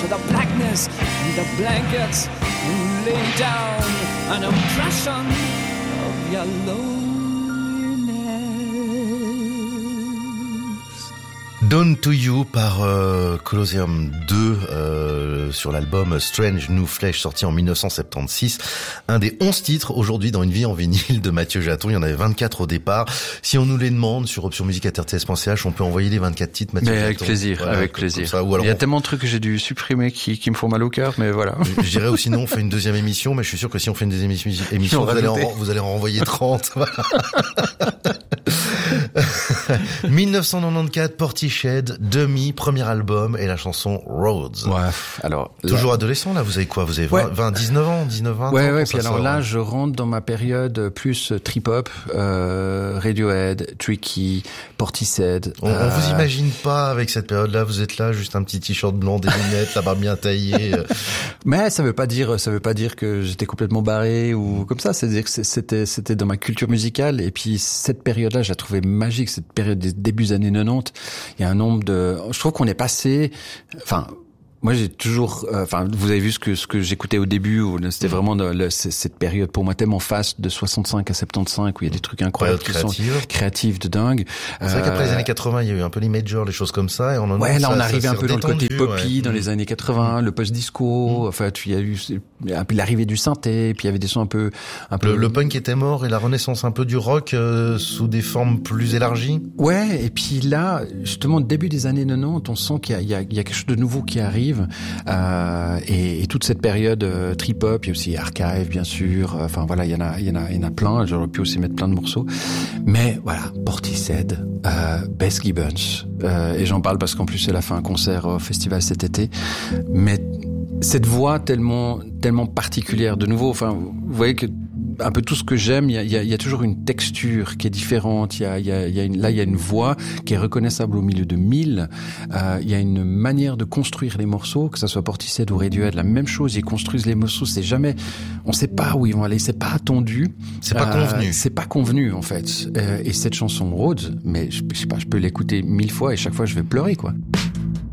to the blackness and the blankets and lay down an impression of your loneliness. Down to You par Colosseum 2 sur l'album Strange New Flesh sorti en 1976. Un des 11 titres aujourd'hui dans Une vie en vinyle de Mathieu Jaton. Il y en avait 24 au départ. Si on nous les demande sur optionmusique@rts.ch, on peut envoyer les 24 titres, Mathieu mais Jaton. avec plaisir, voilà, avec plaisir. Ça, ou alors il y a tellement de trucs que j'ai dû supprimer qui me font mal au cœur, mais voilà. Je dirais aussi non, on fait une deuxième émission, mais je suis sûr que si on fait une deuxième émission, vous allez en renvoyer 30. Voilà. 1994, Portishead, Demi, premier album et la chanson Roads. Ouais, alors. Toujours adolescent, là, vous avez quoi? Vous avez 19 ans, 20 ans? Ouais, puis alors là, je rentre dans ma période plus trip-hop, Radiohead, Tricky, Portishead. On vous imagine pas avec cette période-là, vous êtes là, juste un petit t-shirt blanc, des lunettes, la barbe bien taillée. Mais ça veut pas dire que j'étais complètement barré ou comme ça, c'est-à-dire que c'était dans ma culture musicale, et puis cette période-là, je la trouvais magique, cette période des débuts des années 90. Il y a un nombre je trouve qu'on est passé, moi, j'ai toujours, vous avez vu ce que j'écoutais au début, où c'était vraiment cette période pour moi tellement faste de 65 à 75 où il y a des trucs incroyables qui sont créatifs de dingue. C'est vrai qu'après les années 80, il y a eu un peu les majors, les choses comme ça, et on arrivait un peu dans le côté poppy dans les années 80, le post-disco. Enfin, il y a eu un peu l'arrivée du synthé, puis il y avait des sons un peu. Le punk était mort et la renaissance un peu du rock sous des formes plus élargies. Ouais, et puis là, justement, début des années 90, on sent qu'il y a quelque chose de nouveau qui arrive. Et toute cette période trip-hop, il y a aussi Archive, bien sûr. Enfin voilà, il y en a plein. J'aurais pu aussi mettre plein de morceaux. Mais voilà, Portishead, Bess Gibbons. Et j'en parle parce qu'en plus elle a fait un concert au festival cet été. Mais cette voix tellement particulière, de nouveau. Enfin, vous voyez que un peu tout ce que j'aime, il y a toujours une texture qui est différente. Il y a une voix qui est reconnaissable au milieu de mille. Il y a une manière de construire les morceaux, que ça soit Portishead ou Radiohead, la même chose. Ils construisent les morceaux. C'est jamais, on sait pas où ils vont aller. C'est pas attendu. C'est pas convenu. C'est pas convenu en fait. Et cette chanson Roads, mais je sais pas, je peux l'écouter 1000 fois et chaque fois je vais pleurer quoi.